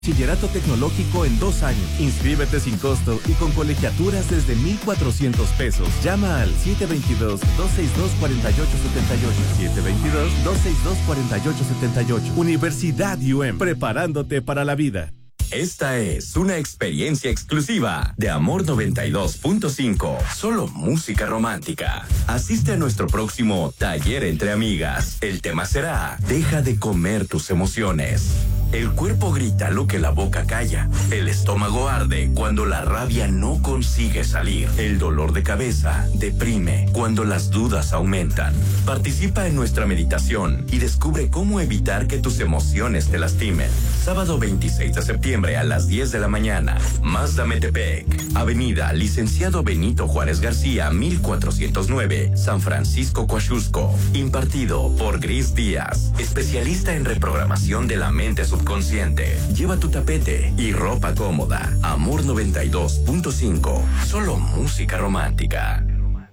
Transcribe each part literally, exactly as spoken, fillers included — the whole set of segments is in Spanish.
Bachillerato tecnológico en dos años. Inscríbete sin costo y con colegiaturas desde mil cuatrocientos pesos. Llama al siete dos dos, dos seis dos, cuatro ocho siete ocho. siete dos dos, dos seis dos, cuatro ocho siete ocho. Universidad U M, preparándote para la vida. Esta es una experiencia exclusiva de Amor noventa y dos punto cinco. Solo música romántica. Asiste a nuestro próximo taller entre amigas. El tema será: deja de comer tus emociones. El cuerpo grita lo que la boca calla. El estómago arde cuando la rabia no consigue salir. El dolor de cabeza deprime cuando las dudas aumentan. Participa en nuestra meditación y descubre cómo evitar que tus emociones te lastimen. Sábado veintiséis de septiembre a las diez de la mañana. Mazda Metepec. Avenida Licenciado Benito Juárez García, mil cuatrocientos nueve, San Francisco, Coaxusco. Impartido por Gris Díaz, especialista en reprogramación de la mente subconsciente. Lleva tu tapete y ropa cómoda. Amor noventa y dos punto cinco. Solo música romántica.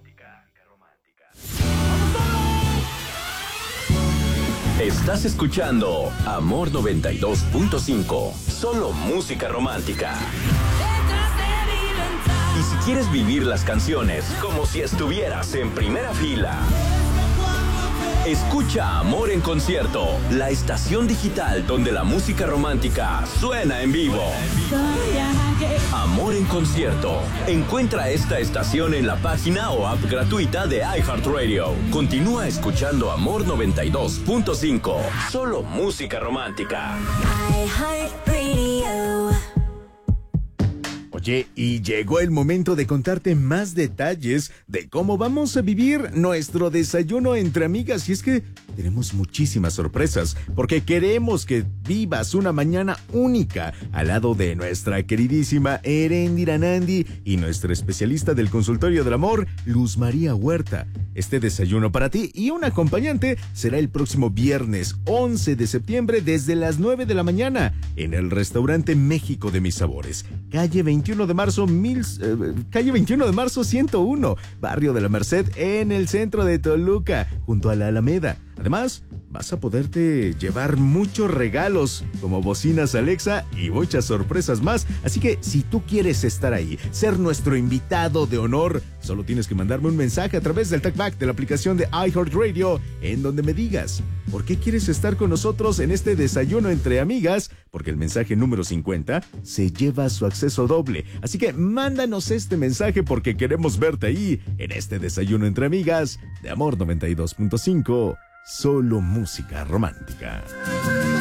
Estás escuchando Amor noventa y dos punto cinco. Solo música romántica. Y si quieres vivir las canciones como si estuvieras en primera fila, escucha Amor en Concierto, la estación digital donde la música romántica suena en vivo. Amor en Concierto. Encuentra esta estación en la página o app gratuita de iHeartRadio. Continúa escuchando Amor noventa y dos punto cinco. Solo música romántica. iHeartRadio. Oye, y llegó el momento de contarte más detalles de cómo vamos a vivir nuestro desayuno entre amigas. Y es que tenemos muchísimas sorpresas, porque queremos que vivas una mañana única al lado de nuestra queridísima Erendira Nandi y nuestra especialista del consultorio del amor, Luz María Huerta. Este desayuno para ti y un acompañante será el próximo viernes once de septiembre desde las nueve de la mañana en el restaurante México de Mis Sabores, calle veintiuno de marzo, mil, eh, calle veintiuno de marzo ciento uno, barrio de la Merced, en el centro de Toluca, junto a la Alameda. Además, vas a poderte llevar muchos regalos, como bocinas Alexa y muchas sorpresas más. Así que si tú quieres estar ahí, ser nuestro invitado de honor, solo tienes que mandarme un mensaje a través del TalkBack de la aplicación de iHeartRadio, en donde me digas por qué quieres estar con nosotros en este desayuno entre amigas, porque el mensaje número cincuenta se lleva su acceso doble. Así que mándanos este mensaje porque queremos verte ahí en este desayuno entre amigas de Amor noventa y dos punto cinco. Solo música romántica.